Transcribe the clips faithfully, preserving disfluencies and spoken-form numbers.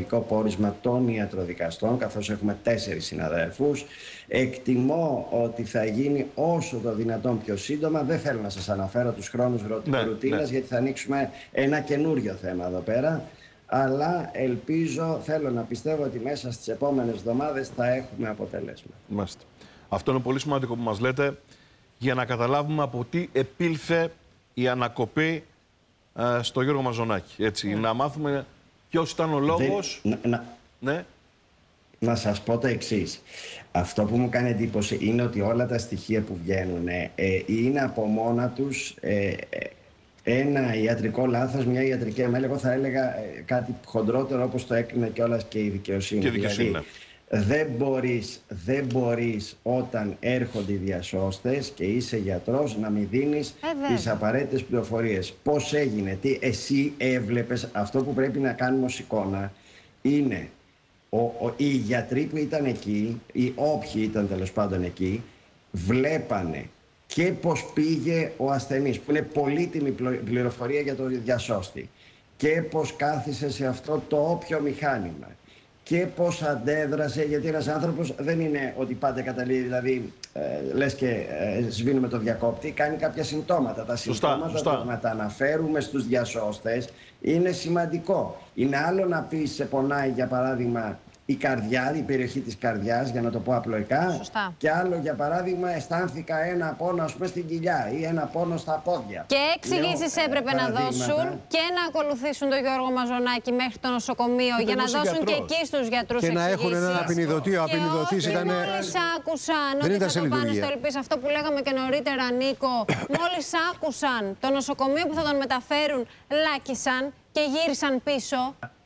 συλλογικό πόρισμα των ιατροδικαστών, καθώς έχουμε τέσσερις συναδέλφους. Εκτιμώ ότι θα γίνει όσο το δυνατόν πιο σύντομα. Δεν θέλω να σας αναφέρω τους χρόνους ναι, ρουτίνας, ναι. γιατί θα ανοίξουμε ένα καινούριο θέμα εδώ πέρα. Αλλά ελπίζω, θέλω να πιστεύω ότι μέσα στις επόμενες εβδομάδες θα έχουμε αποτελέσματα. Μάλιστα. Αυτό είναι πολύ σημαντικό που μας λέτε, για να καταλάβουμε από τι επήλθε η ανακοπή ε, στο Γιώργο Μαζονάκη. Έτσι, mm. να μάθουμε ποιος ήταν ο λόγος. Δεν, να, να, ναι. να σας πω το εξής. Αυτό που μου κάνει εντύπωση είναι ότι όλα τα στοιχεία που βγαίνουν ε, είναι από μόνα τους ε, ένα ιατρικό λάθος, μια ιατρική αμέλεια. Εγώ θα έλεγα ε, κάτι χοντρότερο, όπως το έκρινε κιόλας και η δικαιοσύνη. Και η δικαιοσύνη. Δηλαδή, δεν μπορείς, δεν μπορείς όταν έρχονται οι διασώστες και είσαι γιατρός να μην δίνεις ε, τις απαραίτητες πληροφορίες. Πώς έγινε, τι εσύ έβλεπες. Αυτό που πρέπει να κάνουμε ως εικόνα είναι ο, ο, οι γιατροί που ήταν εκεί, οι όποιοι ήταν τέλος πάντων εκεί, βλέπανε και πώς πήγε ο ασθενής, που είναι πολύτιμη πληροφορία για το διασώστη, και πώς κάθισε σε αυτό το όποιο μηχάνημα, και πώς αντέδρασε, γιατί ένας άνθρωπος δεν είναι ότι πάντα καταλήγει, δηλαδή ε, λες και ε, σβήνουμε το διακόπτη, κάνει κάποια συμπτώματα. Τα σωστά, συμπτώματα σωστά. που να τα αναφέρουμε στους διασώστες είναι σημαντικό. Είναι άλλο να πεις σε πονάει, για παράδειγμα, η καρδιά, η περιοχή της καρδιάς, για να το πω απλοϊκά. Σωστά. Και άλλο, για παράδειγμα, αισθάνθηκα ένα πόνο, ας πούμε, στην κοιλιά ή ένα πόνο στα πόδια. Και εξηγήσεις έπρεπε να δώσουν και να ακολουθήσουν τον Γιώργο Μαζονάκη μέχρι το νοσοκομείο για να δώσουν γιατρός. Και εκεί στους γιατρούς και εξηγήσεις. να έχουν έναν απεινιδωτή. Ο απεινιδωτής ήταν. Μόλις άκουσαν ότι θα το πάνε στο Ελπίς, αυτό που λέγαμε και νωρίτερα, Νίκο, μόλις άκουσαν το νοσοκομείο που θα τον μεταφέρουν, λάκησαν και γύρισαν πίσω.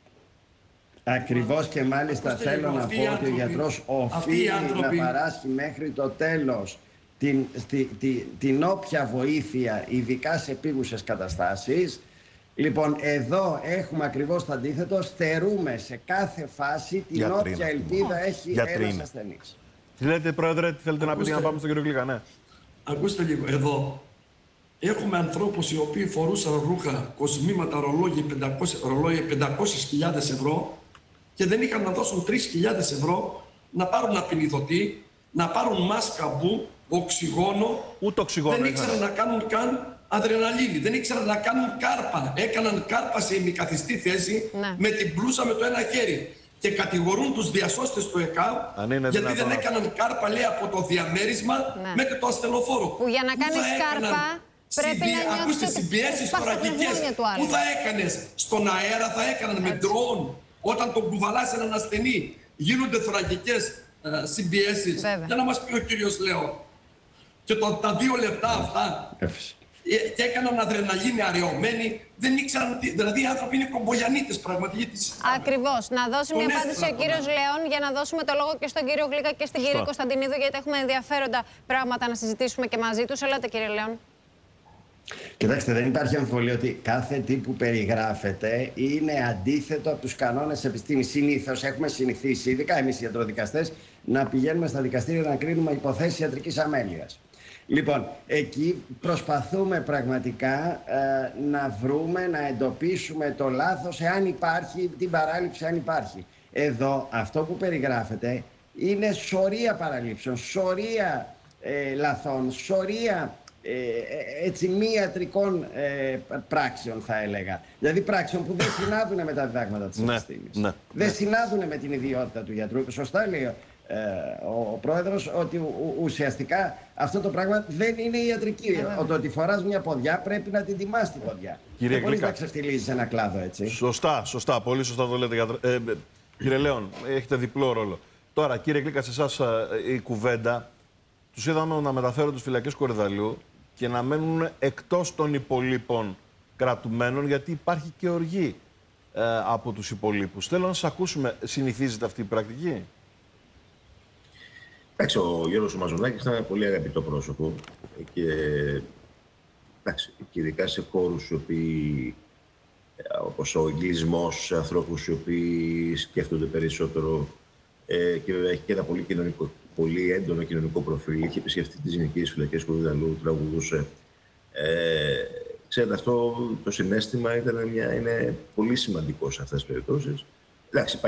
Ακριβώς, και μάλιστα Ακούστε θέλω λίγο, να πω ότι ο γιατρός οφείλει να παράσχει μέχρι το τέλος την, τη, τη, την όποια βοήθεια, ειδικά σε επίγουσες καταστάσεις. Λοιπόν, εδώ έχουμε ακριβώς το αντίθετο. Στερούμε σε κάθε φάση την Γιατρή, όποια ελπίδα έχει ένας ασθενής. Τι λέτε, Πρόεδρε, τι θέλετε να πείτε για να πάμε στον κύριο Γλύκα, ναι. Ακούστε λίγο, εδώ έχουμε ανθρώπους οι οποίοι φορούσαν ρούχα, κοσμήματα, ρολόγια πεντακόσιες χιλιάδες ευρώ και δεν είχαν να δώσουν τρεις χιλιάδες ευρώ να πάρουν απεινιδωτή, να πάρουν μάσκα μπου, οξυγόνο. Ούτε οξυγόνο. Δεν ήξεραν να κάνουν καν αδρεναλίνη, δεν ήξεραν να κάνουν κάρπα. Έκαναν κάρπα σε ημικαθιστή θέση, ναι, με την μπλούζα με το ένα χέρι. Και κατηγορούν τους διασώστες του ΕΚΑΒ γιατί δεν έκαναν κάρπα, λέει, από το διαμέρισμα, ναι, μέχρι το ασθενοφόρο. Που για να κάνεις κάρπα πρέπει να νιώθεις ότι συμπιέσεις θωρακικές. Πού θα έκανες? Στον αέρα θα έκαναν με ντρόουν. Όταν τον κουβαλάς έναν ασθενή, γίνονται θωρακικές ε, συμπιέσεις. Για να μας πει ο κύριος Λέων. Και το, τα δύο λεπτά αυτά ε, και έκαναν αδρεναλίνη αραιωμένη. Δεν ήξεραν ότι. Δηλαδή οι άνθρωποι είναι κομπογιανίτες πραγματικοί. Ακριβώς. Να δώσει μια απάντηση ο κύριος Λέων για να δώσουμε το λόγο και στον κύριο Γλύκα και στην κυρία Κωνσταντινίδου, γιατί έχουμε ενδιαφέροντα πράγματα να συζητήσουμε και μαζί τους. Ελάτε, κύριε Λέων. Κοιτάξτε, δεν υπάρχει αμφιβολία ότι κάθε τι που περιγράφεται είναι αντίθετο από τους κανόνες της επιστήμης. Συνήθως έχουμε συνηθίσει, ειδικά εμείς οι ιατροδικαστές, να πηγαίνουμε στα δικαστήρια να κρίνουμε υποθέσεις ιατρικής αμέλειας. Λοιπόν, εκεί προσπαθούμε πραγματικά ε, να βρούμε, να εντοπίσουμε το λάθος, εάν υπάρχει, την παράληψη, αν υπάρχει. Εδώ αυτό που περιγράφεται είναι σωρία παραλήψεων, σωρία ε, λαθών, σωρία Ε, έτσι μη ιατρικών ε, πράξεων, θα έλεγα. Δηλαδή πράξεων που δεν συνάδουν με τα διδάγματα της επιστήμης. Ναι, ναι, δεν ναι. συνάδουν με την ιδιότητα του γιατρού. Σωστά λέει ε, ο, ο πρόεδρος ότι ου, ουσιαστικά αυτό το πράγμα δεν είναι ιατρική. Yeah. Το ότι φοράς μια ποδιά πρέπει να την τιμάς την ποδιά. Κύριε δεν μπορείς να ξεφτιλίζεις ένα κλάδο, έτσι. Σωστά, σωστά. Πολύ σωστά το λέτε. Ε, ε, κύριε Λέων, έχετε διπλό ρόλο. Τώρα, κύριε Γλύκα, σε εσάς ε, η κουβέντα, τους είδαμε να μεταφέρουν τις φυλακές Κορυδαλλιού και να μένουν εκτός των υπολείπων κρατουμένων, γιατί υπάρχει και οργή ε, από τους υπολείπους. Θέλω να σας ακούσουμε, συνηθίζεται αυτή η πρακτική? Εντάξει, ο Γιώργος Μαζονάκης ήταν ένα πολύ αγαπητό πρόσωπο και, εντάξει, και ειδικά σε χώρους οι οποίοι, όπως ο εγκλισμός, σε ανθρώπους οι οποίοι σκέφτονται περισσότερο ε, και βέβαια έχει και ένα πολύ κοινωνικό, πολύ έντονο κοινωνικό προφίλ. Είχε επισκεφτεί τις γυναικείες φυλακές του Κορυδαλλιού, τραγουδούσε. Ε, ξέρετε, αυτό το συναίσθημα ήταν μια, είναι πολύ σημαντικό σε αυτές τις περιπτώσεις. Εντάξει,